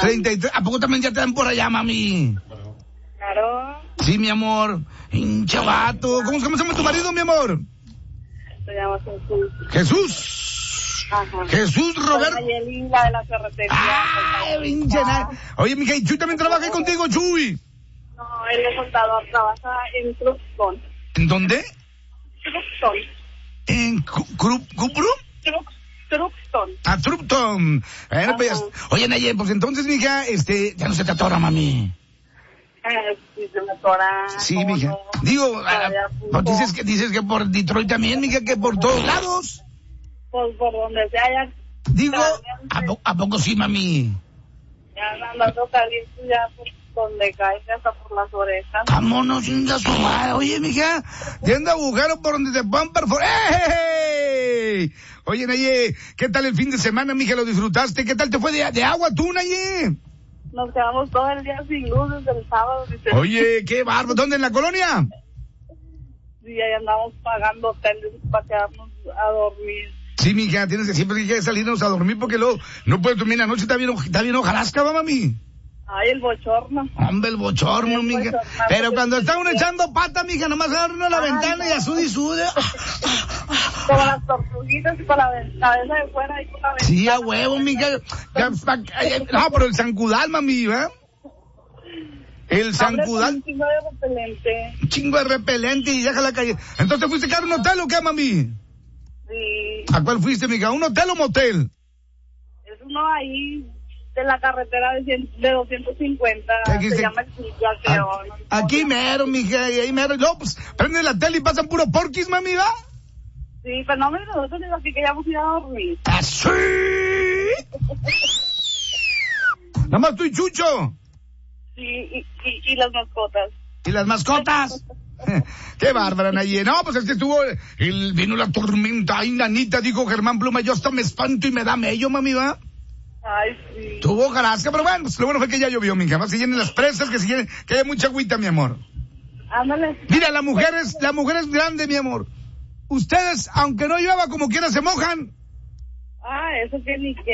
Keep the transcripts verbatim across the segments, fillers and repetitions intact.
treinta y tres. ¿A poco también ya te dan por allá, mami? Claro. Sí, mi amor. Hincha vato. ¿Cómo, ¿Cómo se llama tu marido, mi amor? Se llama Jesús. Jesús. Ajá. Jesús Roberto. Nayeli, la de la ferretería. Ay, pinche na- Oye, mija, ¿y Chuy también trabaja ahí contigo, Chuy? No, él es soldador, trabaja en Truxton. ¿En dónde? Truxton. En Cuprum. Trux, Truxton. A Trupton. Bueno, pues, oye, Naye, pues entonces, mija, este, ya no se te atora, mami. Eh, sí, se me atora. Sí, ¿Cómo mija. no? Digo, Todavía ah, punto. pues dices que dices que por Detroit también, mija, que por todos lados. Pues por donde se haya. Digo, caliente, ¿a, po- ¿a poco sí, mami? Ya andando caliente, ya por donde caiga, hasta por las orejas. Vámonos, chinga su madre. Oye, mija, ya anda agujero por donde te puedan perforar. ¡Ey! Oye, Naye, ¿qué tal el fin de semana, mija? ¿Lo disfrutaste? ¿Qué tal te fue de, de agua tú, Naye? Nos quedamos todo el día sin luz desde el sábado. Dice, Oye, qué bárbaro. ¿Dónde, en la colonia? y ahí andamos pagando hoteles para quedarnos a dormir. Sí, mija, tienes que siempre hay que salirnos a dormir porque luego no puedes dormir en la noche, está bien, está bien hojarasca, va, mami. Ay, el bochorno. Hombre, el bochorno, El mija. bochornazo Pero que cuando se está uno siente. echando pata, mija, nomás abre uno a la Ay, ventana y no. a sude y sude. Como las tortuguitas y con la ven- cabeza de fuera y con la ventana. Sí, a huevo, mija. Ya, pa- eh, No, pero el zancudal, mami, ¿verdad? El Hable con zancudal, un chingo de repelente. un chingo de repelente y déjala caer. Entonces, ¿fuiste a quedar en un hotel o qué, mami? Sí. ¿A cuál fuiste, mija? ¿Un hotel o motel? Es uno ahí de la carretera de, cien, de doscientos cincuenta. ¿Qué dijiste? Se llama el sitio, creo. A- Aquí mero, mija, y ahí mero. Y luego, pues, prende la tele y pasan puro porquis, mami, ¿va? Sí, pero no me nosotros digo así que ya vamos a ir a dormir. ¡Así! Nada más tú y Chucho. Sí, y, y, y las mascotas. ¿Y las mascotas? Qué bárbara, Naye. No, pues es que estuvo, el, vino la tormenta, ay, nanita, dijo Germán Pluma, yo hasta me espanto y me da mello, mami, ¿va? Ay, sí. Tuvo jarasca, pero bueno, pues lo bueno fue que ya llovió, mija. Más se llenen las presas, que se llenen, que haya mucha agüita, mi amor. Ándale. Mira, la mujer es, la mujer es grande, mi amor. Ustedes, aunque no llueva, como quiera se mojan. Ah, eso que ni que.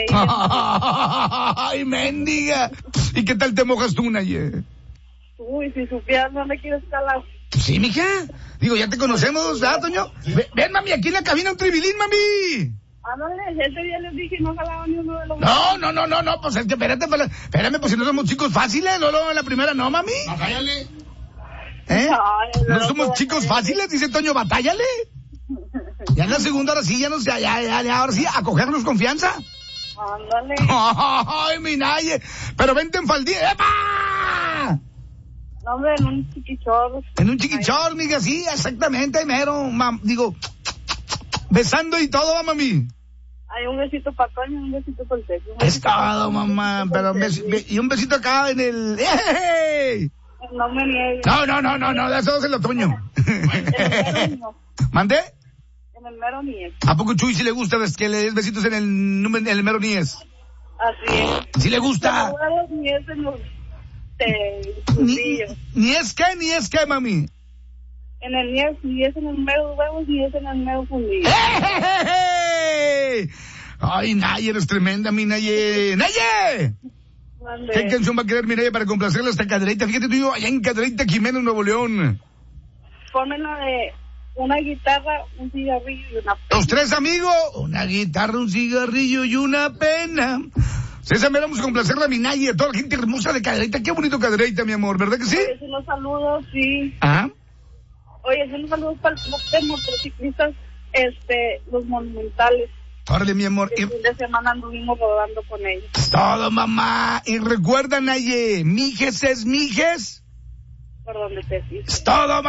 Ay, mendiga. ¿Y qué tal te mojas tú, Naye? Uy, si supieras dónde quieres calar. Sí, mija. Digo, ya te conocemos, ¿verdad, Toño? Ven, ven, mami, aquí en la cabina un tribilín, mami. Ándale, ese día les dije no jalaba ni uno de los. No, no, no, no, no, pues es que espérate, espérate, espérame, pues si no somos chicos fáciles, no, no, en la primera no, mami. Batállale. ¿Eh? Ay, No no, somos no, chicos no. fáciles, dice Toño, batállale. Ya en la segunda, ahora sí, ya nos, ya, ya, ya, ya, ahora sí, a cogernos confianza. Ándale. Ay, mi Naye, pero vente en faldilla, ¡epa! No, hombre, en un chiquichor. En un chiquichor, mija, sí, exactamente, mero, mam, digo, besando y todo, mami. Hay un besito para Toño y un besito para el Teco. Es todo, mamá, pero un bes- be- y un besito acá en el... ¡Ey! No me niegues. No, no, no, no, no, de eso es el otoño. En el mero no. ¿Mandé? En el mero niegues. ¿A poco Chuy si le gusta ves, que le des besitos en el, número- en el mero nies? Así es. ¿Sí le gusta? Pero los niegues en los te- Ni, fundillos. ni es que, ni es que, mami. En el niés, ni es en el mero huevos, ni es en el mero fundillo. ¡Ey! Ay, Naye, eres tremenda, mi Naye. ¡Naye! Mande. ¿Qué canción va a querer mi Naye para complacerle a esta Cadereyta? Fíjate tú y yo, allá en Cadereyta, Jiménez, Nuevo León. Ponme la de una guitarra, un cigarrillo y una pena. Los tres amigos, una guitarra, un cigarrillo y una pena. César, me vamos a complacerle a mi Naye, a toda la gente hermosa de Cadereyta. Qué bonito Cadereyta, mi amor, ¿verdad que sí? Oye, unos saludos, sí. Ajá. Oye, unos saludos para el club de motociclistas, este, los monumentales. Órale, mi amor. El fin de semana anduvimos rodando con ellos. Es todo, mamá. Y recuerda, Naye, mijes es mijes. Por donde te fijes. Es todo,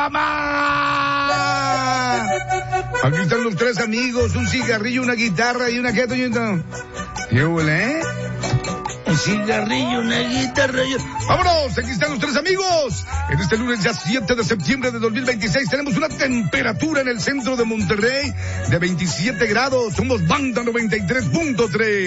mamá. Aquí están los tres amigos, un cigarrillo, una guitarra y una qué, Toñito. ¿Qué huele, eh? Un cigarrillo, una guitarra y... ¡Vámonos! Aquí están los tres amigos. En este lunes ya siete de septiembre de dos mil veintiséis tenemos una temperatura en el centro de Monterrey de veintisiete grados. Somos Banda noventa y tres punto tres.